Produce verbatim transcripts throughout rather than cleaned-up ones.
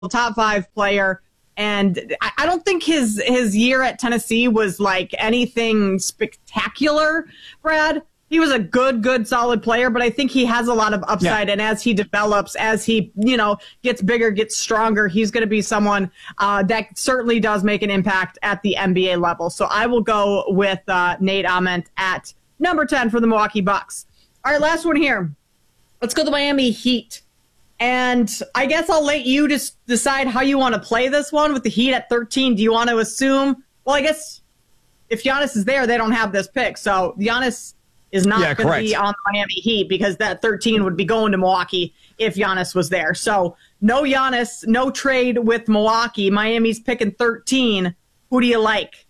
top five player. And I don't think his his year at Tennessee was like anything spectacular, Brad. He was a good, good, solid player, but I think he has a lot of upside. Yeah. And as he develops, as he, you know, gets bigger, gets stronger, he's going to be someone uh, that certainly does make an impact at the N B A level. So I will go with uh, Nate Ament at number ten for the Milwaukee Bucks. All right, last one here. Let's go to the Miami Heat. And I guess I'll let you just decide how you want to play this one with the Heat at thirteen. Do you want to assume? Well, I guess if Giannis is there, they don't have this pick. So Giannis is not yeah, going to be on the Miami Heat because that thirteen would be going to Milwaukee if Giannis was there. So no Giannis, no trade with Milwaukee. Miami's picking thirteen. Who do you like?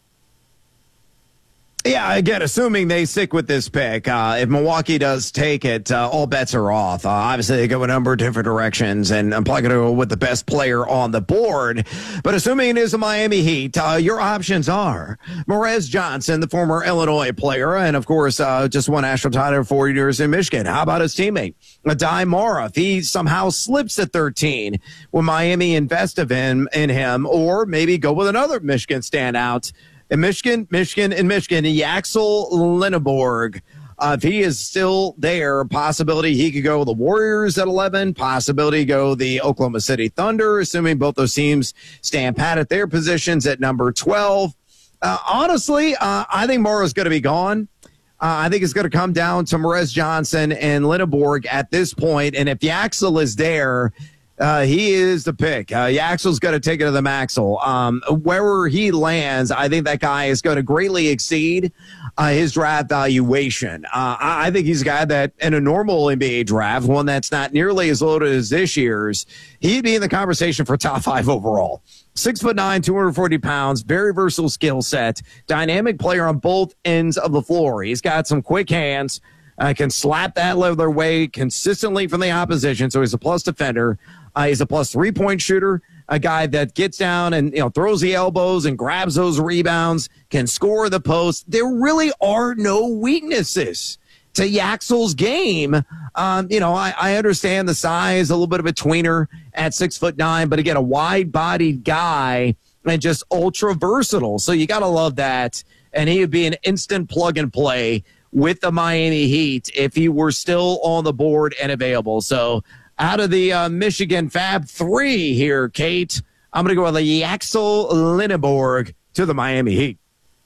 Yeah, again, assuming they stick with this pick, uh, if Milwaukee does take it, uh, all bets are off. Uh, obviously, they go a number of different directions, and I'm probably going to go with the best player on the board. But assuming it is a Miami Heat, uh, your options are Morez Johnson, the former Illinois player, and, of course, uh, just won national title for four years in Michigan. How about his teammate, Adai Mara? If he somehow slips at thirteen, will Miami invest in him, in him or maybe go with another Michigan standout? In Michigan, Michigan, and Michigan, Yaxel Lenneborg. Uh, if he is still there, possibility he could go the Warriors at eleven, possibility go the Oklahoma City Thunder, assuming both those teams stand pat at their positions at number twelve. Uh, honestly, uh, I think Morrow's going to be gone. Uh, I think it's going to come down to Morez Johnson and Lenneborg at this point, and if Yaxel is there, Uh, he is the pick. Uh, Yaxel's going to take it to the Maxwell. Um, wherever he lands, I think that guy is going to greatly exceed uh, his draft valuation. Uh, I, I think he's a guy that in a normal N B A draft, one that's not nearly as loaded as this year's, he'd be in the conversation for top five overall. Six foot nine, two hundred forty pounds, very versatile skill set, dynamic player on both ends of the floor. He's got some quick hands. Uh, can slap that leather way consistently from the opposition, so he's a plus defender. Uh, he's a plus three-point shooter, a guy that gets down and you know throws the elbows and grabs those rebounds, can score the post. There really are no weaknesses to Yaxel's game. Um, you know, I, I understand the size, a little bit of a tweener at six foot nine, but again, a wide-bodied guy and just ultra versatile. So you got to love that, and he would be an instant plug and play with the Miami Heat if he were still on the board and available. So out of the uh, Michigan Fab three here, Kate, I'm going to go with Yaxel Lenneborg to the Miami Heat.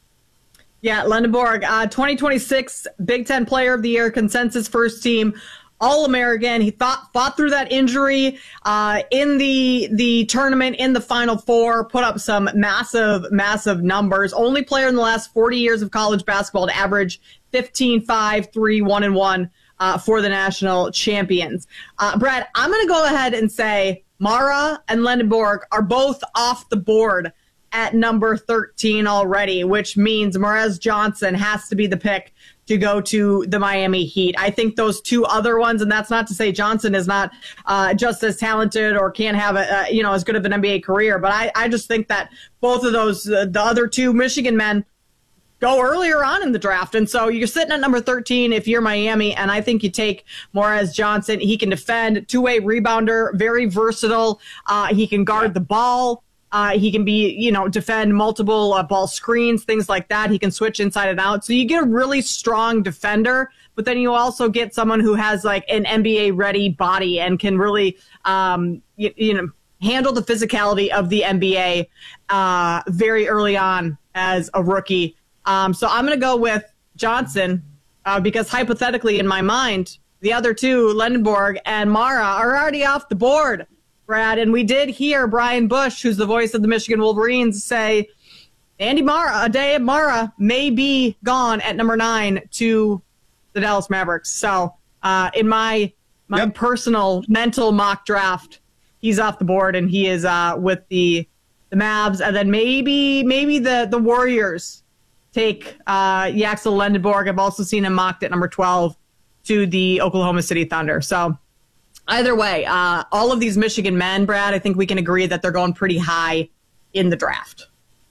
Yeah, Lenneborg, uh, twenty twenty-six Big Ten Player of the Year, consensus first team All-American. He thought, fought through that injury uh, in the the tournament, in the Final Four, put up some massive, massive numbers. Only player in the last forty years of college basketball to average fifteen, five, three, one, and one uh, for the national champions. Uh, Brad, I'm going to go ahead and say Mara and Lenneborg are both off the board at number thirteen already, which means Morez Johnson has to be the pick to go to the Miami Heat. I think those two other ones, and that's not to say Johnson is not uh, just as talented or can't have a, uh, you know, as good of an N B A career, but I, I just think that both of those, uh, the other two Michigan men, go earlier on in the draft. And so you're sitting at number thirteen if you're Miami, and I think you take Morez Johnson. He can defend, two-way rebounder, very versatile. Uh, he can guard yeah. the ball. Uh, he can be, you know, defend multiple uh, ball screens, things like that. He can switch inside and out. So you get a really strong defender, but then you also get someone who has like an N B A-ready body and can really, um, you, you know, handle the physicality of the N B A uh, very early on as a rookie. Um, so I'm going to go with Johnson uh, because hypothetically in my mind, the other two, Lenneborg and Mara, are already off the board, Brad. And we did hear Brian Bush, who's the voice of the Michigan Wolverines, say Andy Mara, Adai Mara may be gone at number nine to the Dallas Mavericks. So uh, in my my yep. personal mental mock draft, he's off the board and he is uh, with the the Mavs, and then maybe maybe the the Warriors take uh, Yaxel Lenneborg. I've also seen him mocked at number twelve to the Oklahoma City Thunder. So either way, uh, all of these Michigan men, Brad, I think we can agree that they're going pretty high in the draft.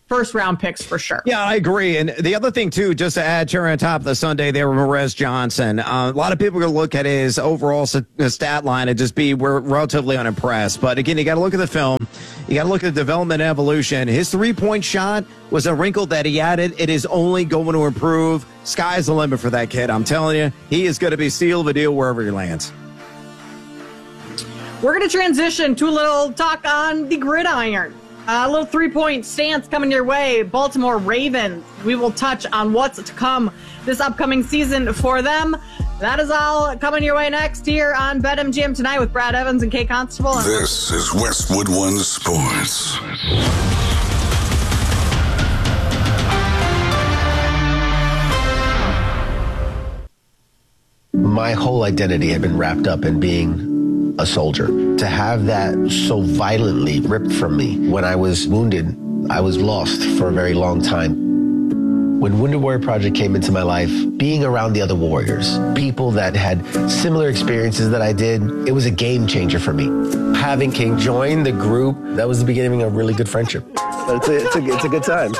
first round picks for sure. Yeah, I agree. And the other thing, too, just to add, cherry on top of the Sunday there, Morez Johnson. Uh, a lot of people are going to look at his overall stat line and just be we're relatively unimpressed. But again, you got to look at the film. You got to look at the development and evolution. His three-point shot was a wrinkle that he added. It is only going to improve. Sky's the limit for that kid. I'm telling you, he is going to be seal of a deal wherever he lands. We're going to transition to a little talk on the gridiron. A little three-point stance coming your way. Baltimore Ravens. We will touch on what's to come this upcoming season for them. That is all coming your way next here on BetMGM Tonight with Brad Evans and Kate Constable. This is Westwood One Sports. My whole identity had been wrapped up in being a soldier. To have that so violently ripped from me when I was wounded, I was lost for a very long time. When Wounded Warrior Project came into my life, being around the other warriors, people that had similar experiences that I did, it was a game changer for me. Having King join the group, that was the beginning of a really good friendship. But it's a, it's a, it's a good time.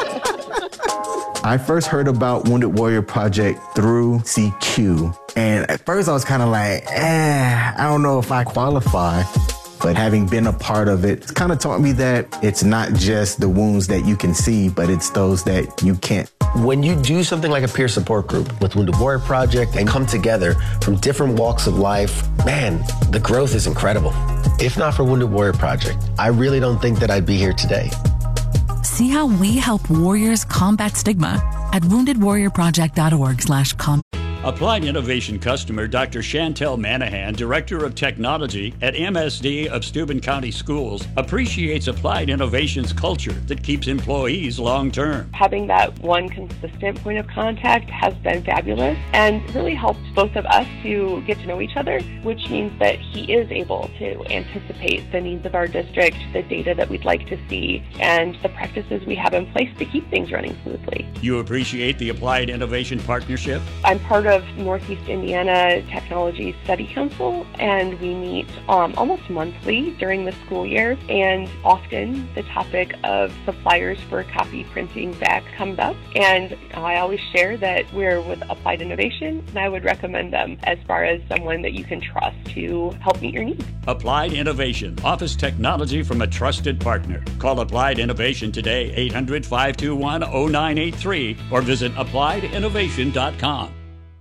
I first heard about Wounded Warrior Project through C Q. And at first I was kind of like, eh, I don't know if I qualify. But having been a part of it, it's kind of taught me that it's not just the wounds that you can see, but it's those that you can't. When you do something like a peer support group with Wounded Warrior Project and come together from different walks of life, man, the growth is incredible. If not for Wounded Warrior Project, I really don't think that I'd be here today. See how we help warriors combat stigma at wounded warrior project dot org slash com. Applied Innovation customer Doctor Chantel Manahan, Director of Technology at M S D of Steuben County Schools, appreciates Applied Innovation's culture that keeps employees long-term. Having that one consistent point of contact has been fabulous and really helped both of us to get to know each other, which means that he is able to anticipate the needs of our district, the data that we'd like to see, and the practices we have in place to keep things running smoothly. You appreciate the Applied Innovation partnership? I'm part of Northeast Indiana Technology Study Council, and we meet um, almost monthly during the school year, and often the topic of suppliers for copy printing back comes up, and I always share that we're with Applied Innovation, and I would recommend them as far as someone that you can trust to help meet your needs. Applied Innovation, office technology from a trusted partner. Call Applied Innovation today, eight hundred, five two one, oh nine eight three, or visit applied innovation dot com.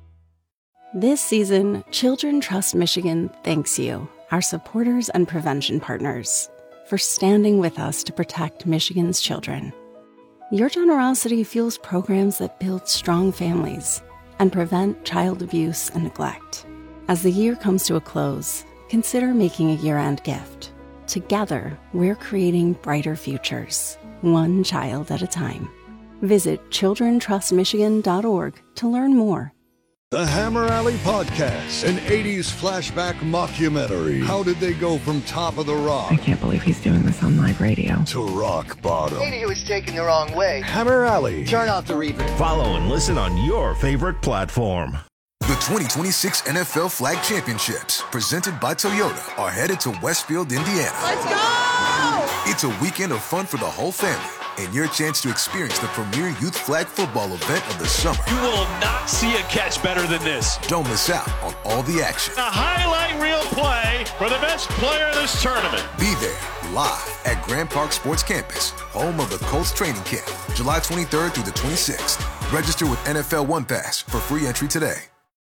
This season, Children Trust Michigan thanks you, our supporters and prevention partners, for standing with us to protect Michigan's children. Your generosity fuels programs that build strong families and prevent child abuse and neglect. As the year comes to a close, consider making a year-end gift. Together, we're creating brighter futures, one child at a time. Visit children trust michigan dot org to learn more. The Hammer Alley Podcast, an eighties flashback mockumentary. How did they go from top of the rock? I can't believe he's doing this on live radio. To rock bottom. Maybe he was taken the wrong way. Hammer Alley. Turn off the reverb. Follow and listen on your favorite platform. The twenty twenty-six N F L Flag Championships, presented by Toyota, are headed to Westfield, Indiana. Let's go! It's a weekend of fun for the whole family, and your chance to experience the premier youth flag football event of the summer. You will not see a catch better than this. Don't miss out on all the action. A highlight reel play for the best player of this tournament. Be there, live at Grand Park Sports Campus, home of the Colts training camp, July twenty-third through the twenty-sixth. Register with N F L One Pass for free entry today.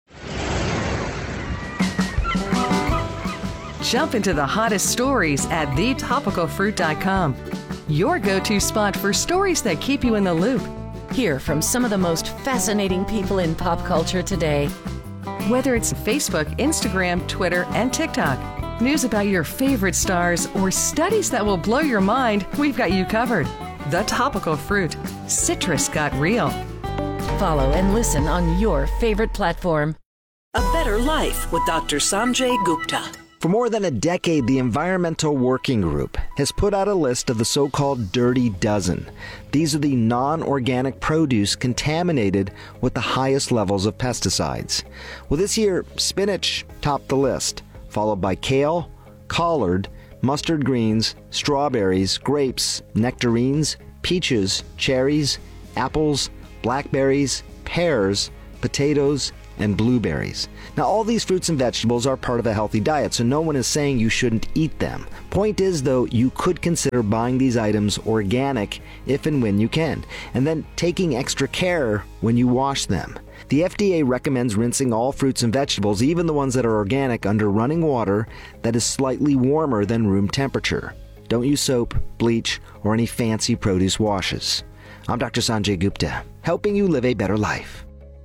Jump into the hottest stories at the topical fruit dot com. Your go-to spot for stories that keep you in the loop. Hear from some of the most fascinating people in pop culture today. Whether it's Facebook, Instagram, Twitter, and TikTok, news about your favorite stars, or studies that will blow your mind, we've got you covered. The Topical Fruit. Citrus got real. Follow and listen on your favorite platform. A Better Life with Doctor Sanjay Gupta. For more than a decade, the Environmental Working Group has put out a list of the so-called Dirty Dozen. These are the non-organic produce contaminated with the highest levels of pesticides. Well, this year, spinach topped the list, followed by kale, collard, mustard greens, strawberries, grapes, nectarines, peaches, cherries, apples, blackberries, pears, potatoes, and blueberries. Now, all these fruits and vegetables are part of a healthy diet, so no one is saying you shouldn't eat them. Point is, though, you could consider buying these items organic if and when you can, and then taking extra care when you wash them. The F D A recommends rinsing all fruits and vegetables, even the ones that are organic, under running water that is slightly warmer than room temperature. Don't use soap, bleach, or any fancy produce washes. I'm Doctor Sanjay Gupta, helping you live a better life.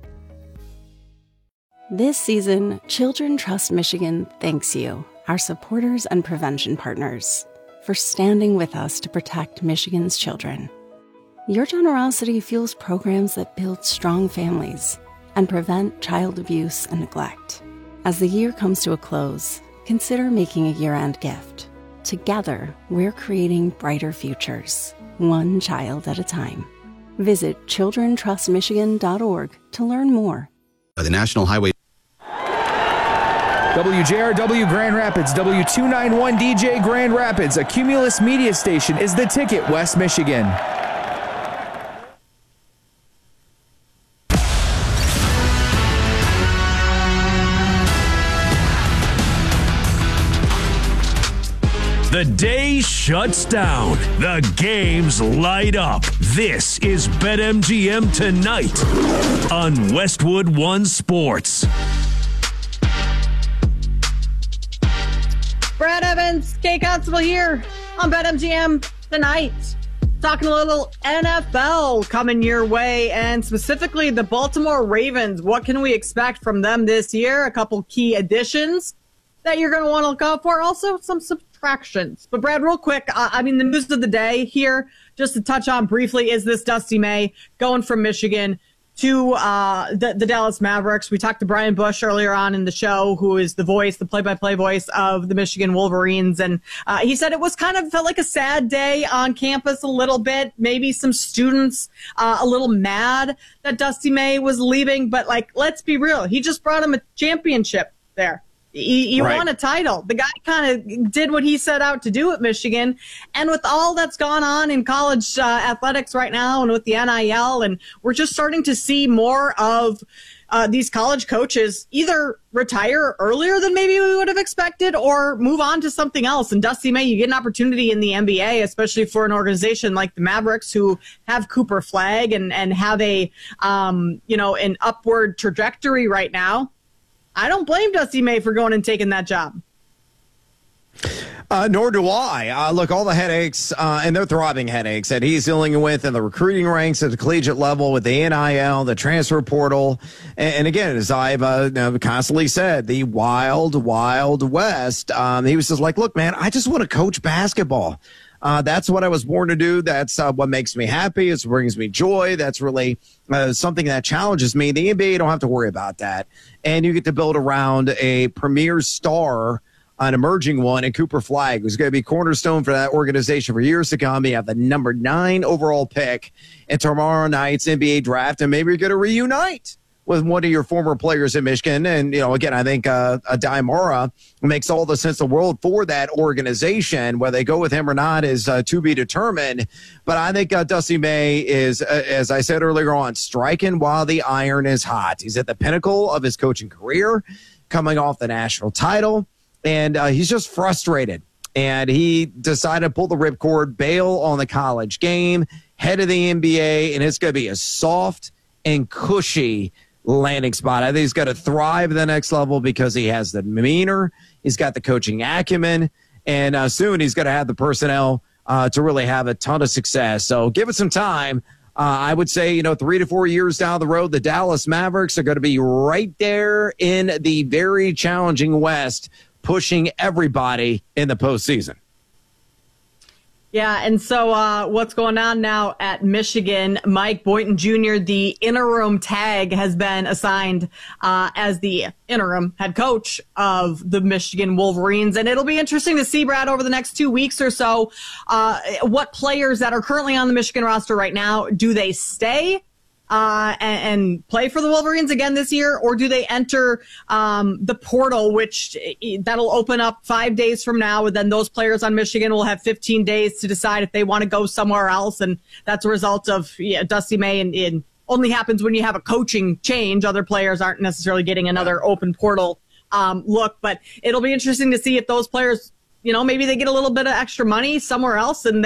This season, Children Trust Michigan thanks you, our supporters and prevention partners, for standing with us to protect Michigan's children. Your generosity fuels programs that build strong families and prevent child abuse and neglect. As the year comes to a close, consider making a year-end gift. Together, we're creating brighter futures, one child at a time. Visit children trust michigan dot org to learn more. The National Highway. W J R W Grand Rapids, W two ninety-one D J Grand Rapids, a Cumulus media station, is the ticket, West Michigan. The day shuts down. The games light up. This is BetMGM Tonight on Westwood One Sports. Brad Evans, Kay Constable here on BetMGM Tonight. Talking a little N F L coming your way, and specifically the Baltimore Ravens. What can we expect from them this year? A couple key additions that you're going to want to look out for. Also, some subtractions. But Brad, real quick, uh, I mean, the news of the day here, just to touch on briefly, is this Dusty May going from Michigan to uh, the, the Dallas Mavericks. We talked to Brian Bush earlier on in the show, who is the voice, the play-by-play voice of the Michigan Wolverines. And uh, he said it was kind of felt like a sad day on campus a little bit. Maybe some students uh, a little mad that Dusty May was leaving. But, like, let's be real. He just brought him a championship there. He, he right. won a title. The guy kind of did what he set out to do at Michigan. And with all that's gone on in college uh, athletics right now and with the N I L, and we're just starting to see more of uh, these college coaches either retire earlier than maybe we would have expected or move on to something else. And Dusty May, you get an opportunity in the N B A, especially for an organization like the Mavericks, who have Cooper Flagg and, and have a, um, you know, an upward trajectory right now. I don't blame Dusty May for going and taking that job. Uh, nor do I. Uh, look, all the headaches, uh, and they're throbbing headaches that he's dealing with in the recruiting ranks at the collegiate level with the N I L, the transfer portal. And, and again, as I've uh, you know, constantly said, the wild, wild West. Um, he was just like, look, man, I just want to coach basketball. Uh, that's what I was born to do. That's uh, what makes me happy. It brings me joy. That's really uh, something that challenges me. The N B A, you don't have to worry about that. And you get to build around a premier star, an emerging one, and Cooper Flagg, who's going to be cornerstone for that organization for years to come. You have the number nine overall pick in tomorrow night's N B A draft, and maybe you're going to reunite with one of your former players in Michigan. And, you know, again, I think uh, Adai Mora makes all the sense in the world for that organization. Whether they go with him or not is uh, to be determined. But I think uh, Dusty May is, uh, as I said earlier on, striking while the iron is hot. He's at the pinnacle of his coaching career, coming off the national title, and uh, he's just frustrated. And he decided to pull the ripcord, bail on the college game, head of the N B A, and it's going to be a soft and cushy landing spot. I think he's got to thrive at the next level because he has the demeanor, he's got the coaching acumen, and uh, soon he's going to have the personnel uh, to really have a ton of success. So give it some time. Uh, I would say, you know, three to four years down the road, the Dallas Mavericks are going to be right there in the very challenging West, pushing everybody in the postseason. Yeah, and so uh, what's going on now at Michigan? Mike Boynton Junior, the interim tag, has been assigned uh, as the interim head coach of the Michigan Wolverines. And it'll be interesting to see, Brad, over the next two weeks or so, uh, what players that are currently on the Michigan roster right now, do they stay uh, and, and play for the Wolverines again this year, or do they enter um, the portal, which that'll open up five days from now, and then those players on Michigan will have fifteen days to decide if they want to go somewhere else, and that's a result of yeah, Dusty May, and, and only happens when you have a coaching change. Other players aren't necessarily getting another open portal um, look, but it'll be interesting to see if those players, you know, maybe they get a little bit of extra money somewhere else and